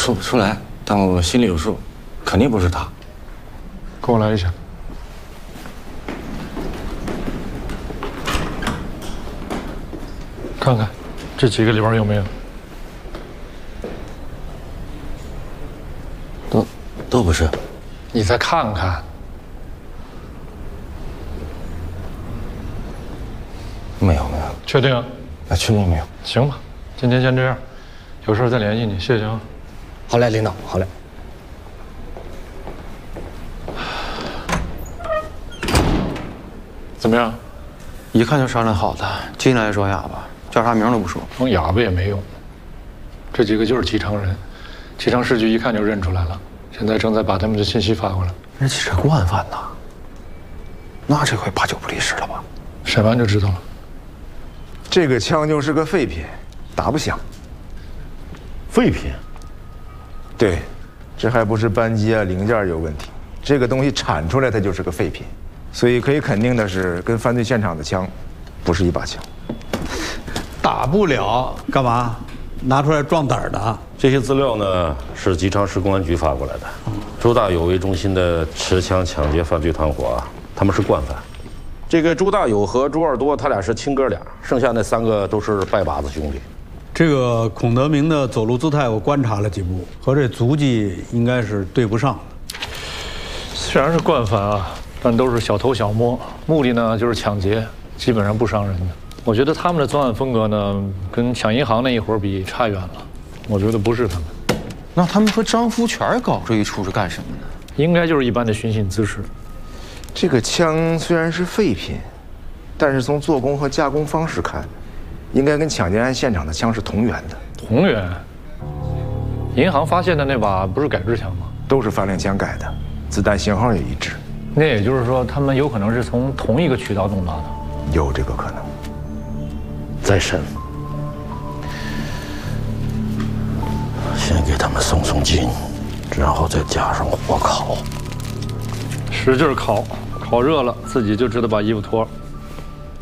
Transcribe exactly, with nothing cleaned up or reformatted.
说不出来，但我心里有数，肯定不是他。 跟我来一下。看看这几个里边有没有？ 都都不是。 你再看看。 没有没有。 确定？ 啊，确定没有。 行吧，今天先这样，有事再联系你，谢谢啊。 好嘞，领导，好嘞。 怎么样？ 一看就商量好的，进来装哑巴，叫啥名都不说。 装哑巴也没用。这几个就是姬昌人，姬昌市局一看就认出来了，现在正在把他们的信息发过来。 人家是惯犯呐，那这回八九不离十了吧？ 审完就知道了。 这个枪就是个废品，打不响。 废品？ 对，这还不是扳机啊零件有问题，这个东西产出来它就是个废品，所以可以肯定的是，跟犯罪现场的枪不是一把枪。 打不了，干嘛？拿出来壮胆的？ 这些资料呢是吉昌市公安局发过来的。周大有为中心的持枪抢劫犯罪团伙啊，他们是惯犯。这个朱大有和朱二多他俩是亲哥俩，剩下那三个都是拜把子兄弟。 这个孔德明的走路姿态我观察了几步，和这足迹应该是对不上的。 虽然是惯犯啊，但都是小偷小摸，目的呢就是抢劫，基本上不伤人的。我觉得他们的作案风格呢，跟抢银行那一伙比差远了。我觉得不是他们。 那他们和张福全搞这一出是干什么呢？ 应该就是一般的寻衅滋事。 这个枪虽然是废品，但是从做工和加工方式看，应该跟抢劫案现场的枪是同源的。 同源？银行发现的那把不是改制枪吗？ 都是发令枪改的，子弹型号也一致。 那也就是说，他们有可能是从同一个渠道弄到的。 有这个可能。 再审，先给他们送送筋，然后再加上火烤， 使劲烤，烤热了，自己就知道把衣服脱了。